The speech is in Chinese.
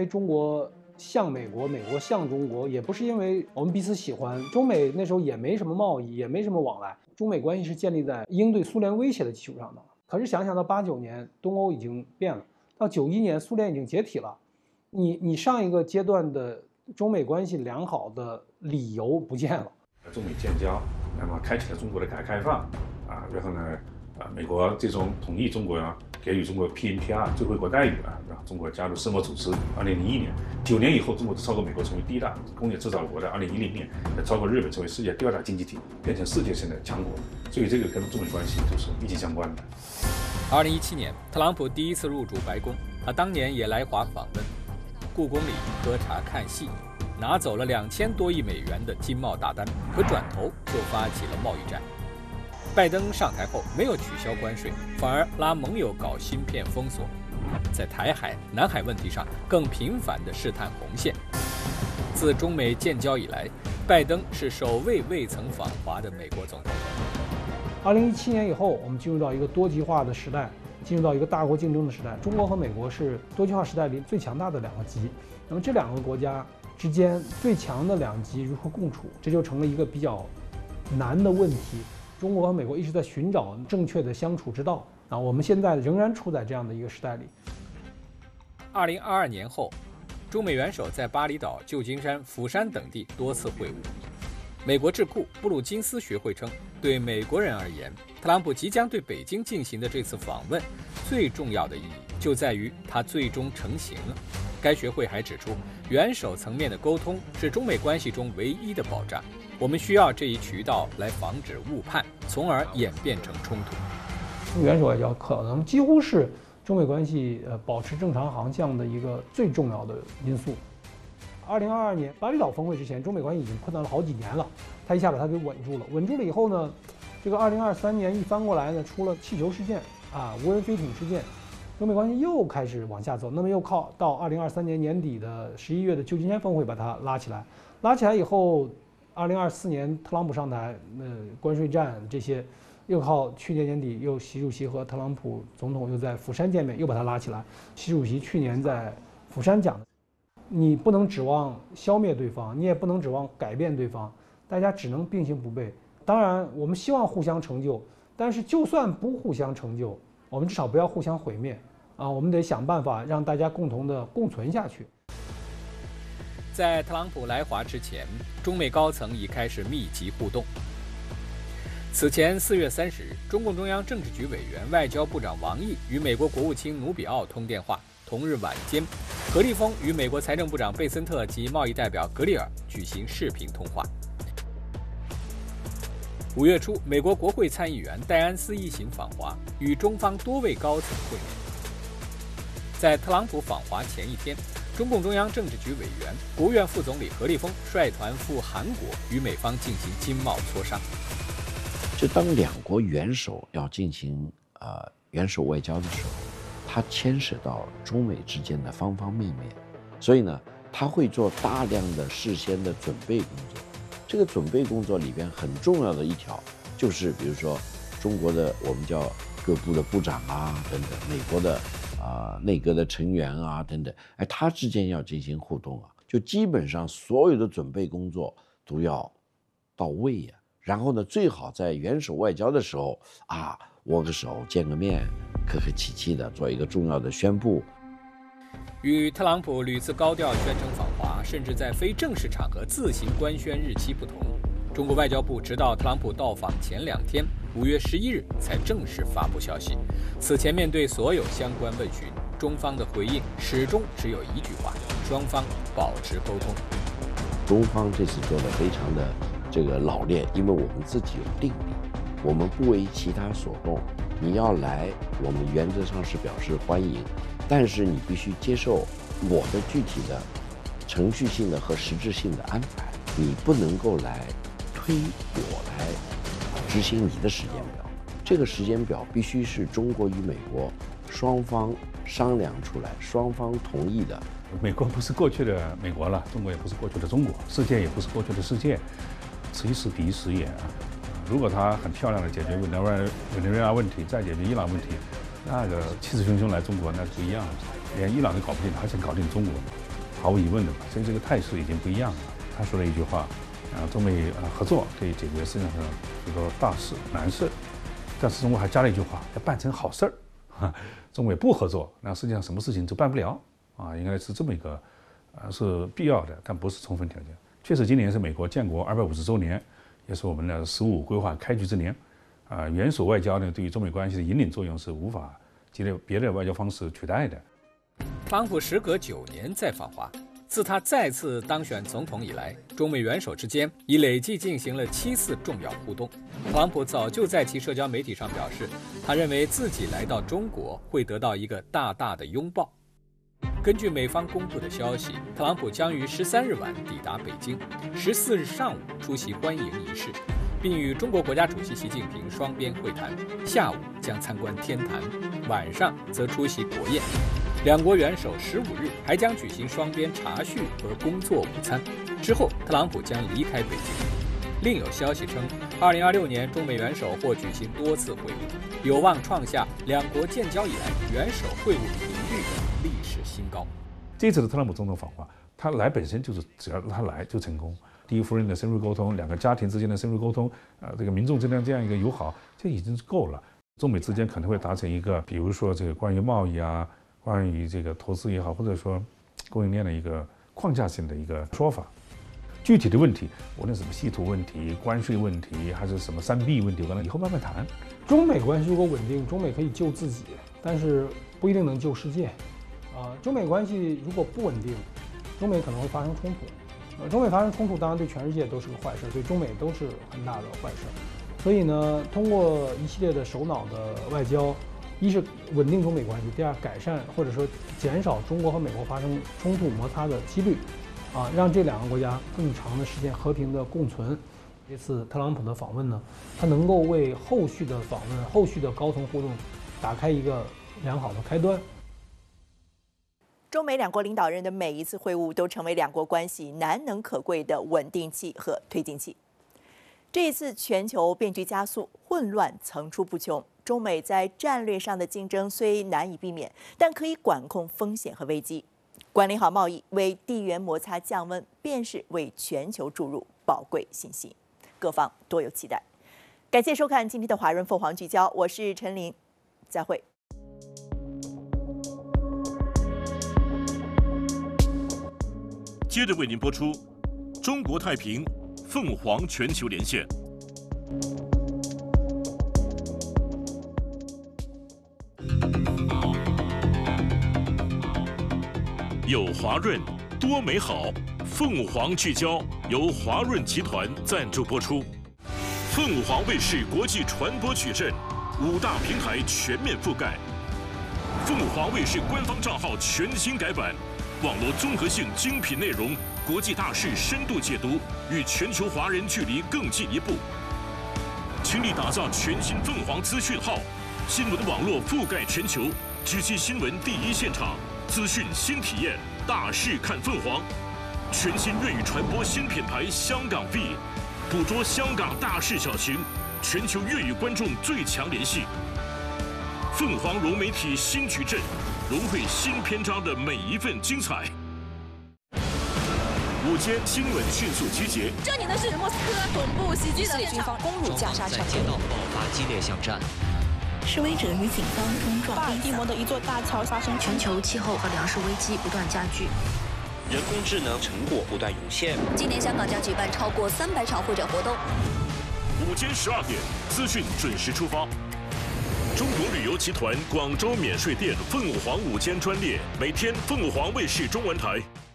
为中国像美国，美国像中国，也不是因为我们彼此喜欢。中美那时候也没什么贸易，也没什么往来，中美关系是建立在应对苏联威胁的基础上的。可是想想到89年，东欧已经变了，到91年，苏联已经解体了。你上一个阶段的中美关系良好的理由不见了。 中美建交，那么开启了中国的改革开放啊，然后呢，美国最终同意中国给予中国 PNPR 最惠国待遇啊，让中国加入世贸组织。2001年，9年以后，中国超过美国成为第一大工业制造国的2010年，超过日本成为世界第2大经济体，变成世界性的强国。所以这个跟中美关系就是密切相关的。 2017年，特朗普第一次入主白宫，他当年也来华访问，故宫里喝茶看戏，拿走了2000多亿美元的经贸大单，可转头就发起了贸易战。拜登上台后没有取消关税，反而拉盟友搞芯片封锁，在台海、南海问题上更频繁地试探红线。自中美建交以来，拜登是首位未曾访华的美国总统。 2017年以后，我们进入到一个多极化的时代，进入到一个大国竞争的时代。中国和美国是多极化时代里最强大的2个极。那么这2个国家之间最强的2极如何共处，这就成了一个比较难的问题。中国和美国一直在寻找正确的相处之道啊，我们现在仍然处在这样的一个时代里。 2022年后，中美元首在巴厘岛、旧金山、釜山等地多次会晤。美国智库布鲁金斯学会称，对美国人而言，特朗普即将对北京进行的这次访问，最重要的意义就在于它最终成型了。该学会还指出，元首层面的沟通是中美关系中唯一的保障。我们需要这一渠道来防止误判，从而演变成冲突。 元首外交可能几乎是中美关系保持正常航向的一个最重要的因素。2022年巴厘岛峰会之前，中美关系已经困难了好几年了，他一下把它给稳住了。稳住了以后呢，这个2023年一翻过来呢，出了气球事件啊，无人飞艇事件，中美关系又开始往下走。那么又靠到2023年年底的11月的旧金山峰会把它拉起来。拉起来以后，2024年特朗普上台，关税战这些，又靠去年年底又习主席和特朗普总统又在釜山见面，又把它拉起来。习主席去年在釜山讲的，你不能指望消灭对方，你也不能指望改变对方，大家只能并行不悖。当然，我们希望互相成就，但是就算不互相成就，我们至少不要互相毁灭啊！我们得想办法让大家共同的共存下去。 在特朗普来华之前，中美高层已开始密集互动。此前4月30日，中共中央政治局委员、外交部长王毅与美国国务卿努比奥通电话。同日晚间，何立峰与美国财政部长贝森特及贸易代表格里尔举行视频通话。5月初，美国国会参议员戴安斯一行访华，与中方多位高层会面。在特朗普访华前一天，中共中央政治局委员、国务院副总理何立峰率团赴韩国，与美方进行经贸磋商。 就当2国元首要进行元首外交的时候，它牵涉到中美之间的方方面面，所以呢，他会做大量的事先的准备工作。这个准备工作里边很重要的一条，就是比如说中国的我们叫各部的部长啊等等，美国的内阁的成员啊等等，他之间要进行互动啊，就基本上所有的准备工作都要到位呀。然后呢，最好在元首外交的时候握个手、见个面，客客气气的做一个重要的宣布。 与特朗普屡次高调宣称访华，甚至在非正式场合自行官宣日期不同，中国外交部直到特朗普到访前2天，5月11日才正式发布消息。此前面对所有相关问询，中方的回应始终只有一句话：双方保持沟通。 中方这次做得非常的这个老练，因为我们自己有定力，我们不为其他所动。你要来，我们原则上是表示欢迎，但是你必须接受我的具体的程序性的和实质性的安排，你不能够来推我来执行你的时间表。这个时间表必须是中国与美国双方商量出来，双方同意的。 美国不是过去的美国了，中国也不是过去的中国，世界也不是过去的世界，此一时彼一时也啊。如果他很漂亮的解决委内瑞拉问题，再解决伊朗问题，那个气势汹汹来中国那不一样了，连伊朗都搞不定，还想搞定中国。 毫无疑问的嘛，所以这个态势已经不一样了。他说了一句话，中美合作可以解决世界上许多大事难事，但是中国还加了一句话，要办成好事儿。中美不合作，那世界上什么事情都办不了啊，应该是这么一个，是必要的，但不是充分条件。确实，今年是美国建国250周年，也是我们的“15五”规划开局之年。元首外交呢，对于中美关系的引领作用是无法借别的外交方式取代的。 特朗普时隔9年再访华，自他再次当选总统以来，中美元首之间已累计进行了7次重要互动。特朗普早就在其社交媒体上表示，他认为自己来到中国会得到一个大大的拥抱。根据美方公布的消息，特朗普将于13日晚抵达北京，14日上午出席欢迎仪式，并与中国国家主席习近平双边会谈，下午将参观天坛，晚上则出席国宴。两国元首15日还将举行双边茶叙和工作午餐，之后特朗普将离开北京。另有消息称，2026年中美元首或举行多次会晤，有望创下两国建交以来元首会晤频率的历史新高。 这次的特朗普总统访华，他来本身就是只要他来就成功。第一夫人的深入沟通，两个家庭之间的深入沟通，这个民众之间这样一个友好，这已经够了。中美之间可能会达成一个，比如说这个关于贸易啊，关于这个投资也好，或者说供应链的一个框架性的一个说法。具体的问题，无论什么稀土问题、关税问题，还是什么3B问题，我可能以后慢慢谈。 中美关系如果稳定，中美可以救自己，但是不一定能救世界。中美关系如果不稳定，中美可能会发生冲突。中美发生冲突，当然对全世界都是个坏事，对中美都是很大的坏事。所以呢，通过一系列的首脑的外交，一是稳定中美关系，第二改善或者说减少中国和美国发生冲突摩擦的几率，让这两个国家更长的时间和平的共存。这次特朗普的访问呢，它能够为后续的访问、后续的高层互动打开一个良好的开端。 中美两国领导人的每一次会晤都成为两国关系难能可贵的稳定器和推进器。这一次全球变局加速，混乱层出不穷，中美在战略上的竞争虽难以避免，但可以管控风险和危机。管理好贸易，为地缘摩擦降温，便是为全球注入宝贵信息。各方多有期待。感谢收看今天的华润凤凰聚焦，我是陈琳，再会。 接着为您播出中国太平凤凰全球连线。有华润多美好，凤凰聚焦由华润集团赞助播出。凤凰卫视国际传播矩阵，5大平台全面覆盖。凤凰卫视官方账号全新改版。网络综合性精品内容，国际大事深度解读，与全球华人距离更进一步。倾力打造全新凤凰资讯号，新闻网络覆盖全球，直击新闻第一现场，资讯新体验，大事看凤凰。全新粤语传播新品牌香港 V， 捕捉香港大事小情，全球粤语观众最强联系。凤凰融媒体新矩阵。融汇新篇章的每一份精彩。午间新闻迅速集结。 这里呢是莫斯科总部袭击的军方攻入加沙城， 在街道爆发激烈巷战。 示威者与警方冲撞。巴尔的摩的一座大桥发生。 全球气候和粮食危机不断加剧。 人工智能成果不断涌现。 今年香港将举办超过300场会展活动。 午间12点，资讯准时出发。中国旅游集团广州免税店凤凰午间专列，每天凤凰卫视中文台。